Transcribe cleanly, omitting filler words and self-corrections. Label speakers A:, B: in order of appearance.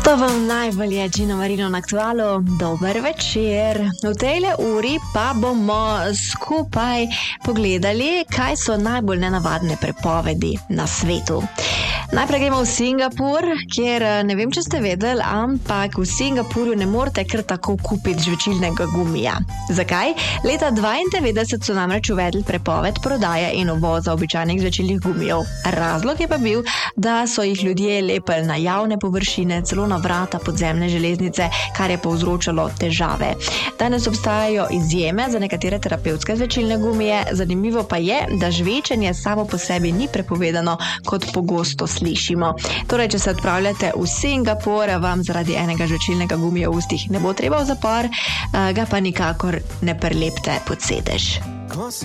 A: To vam najbolj je Gino Marino na Aktualu. Dober večer. V tejle uri pa bomo skupaj pogledali, kaj so najbolj nenavadne prepovedi na svetu. Najprej gremo v Singapur, kjer ne vem, če ste vedeli, ampak v Singapurju ne morete kar tako kupiti žvečilnega gumija. Zakaj? Leta 1992 so namreč uvedli prepoved prodaje in uvoza običajnih žvečilnih gumijev. Razlog je pa bil, da so jih ljudje lepili na javne površine, celo na vrata podzemne železnice, kar je povzročalo težave. Danes obstajajo izjeme za nekatere terapevtske žvečilne gumije. Zanimivo pa je, da žvečenje samo po sebi ni prepovedano, kot pogosto slišimo. Torej, če se odpravljate v Singapur, vam zaradi enega žvečilnega gumija v ustih ne bo treba v zapor, ga pa nikakor ne prelepte pod sedež.